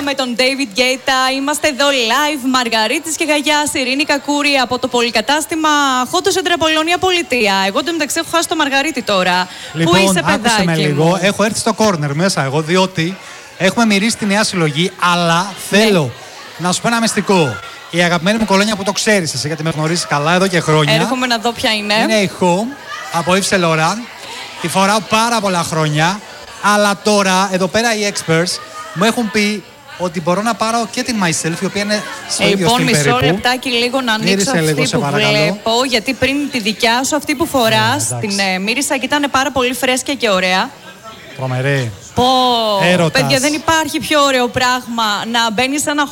με τον David Guetta. Είμαστε εδώ live. Μαργαρίτης και Γαγιάς, Ειρήνη Κακούρη από το πολυκατάστημα Χόντο Σέντρα Πολωνία Πολιτεία. Εγώ εντωμεταξύ έχω χάσει το Μαργαρίτη τώρα. Λοιπόν, πού είσαι, παιδάκι με λίγο. μου? Έχω έρθει στο corner μέσα εγώ, διότι έχουμε μυρίσει τη νέα συλλογή, αλλά θέλω να σου πω ένα μυστικό. Η αγαπημένη μου κολόνια που το ξέρεις εσύ, γιατί με γνωρίζεις καλά εδώ και χρόνια. Έρχομαι να δω ποια είναι. Είναι η Home από Yves Saint Laurent. Τη φοράω πάρα πολλά χρόνια. Αλλά τώρα, εδώ πέρα οι experts μου έχουν πει ότι μπορώ να πάρω και την Myself, η οποία είναι στο ίδιο Λοιπόν, στυλ μισό περίπου. λεπτάκι λίγο να ανοίξω αυτή που βλέπω. Γιατί πριν τη δικιά σου, αυτή που φοράς, την μύρισα και ήταν πάρα πολύ φρέσκια και ωραία. Τρομερή. Πω, Έρωτας. παιδιά, δεν υπάρχει πιο ωραίο πράγμα να μπαίνεις σε ένα